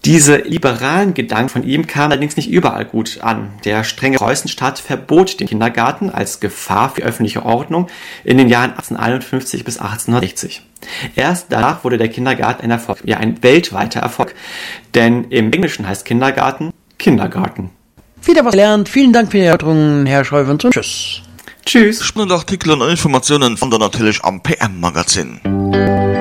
Diese liberalen Gedanken von ihm kamen allerdings nicht überall gut an. Der strenge Preußenstaat verbot den Kindergarten als Gefahr für öffentliche Ordnung in den Jahren 1851 bis 1860. Erst danach wurde der Kindergarten ein Erfolg, ja ein weltweiter Erfolg, denn im Englischen heißt Kindergarten Kindergarten. Wieder was gelernt. Vielen Dank für die Erläuterung, Herr Scheufens, und tschüss. Tschüss. Spannende Artikel und Informationen von der natürlich am PM-Magazin.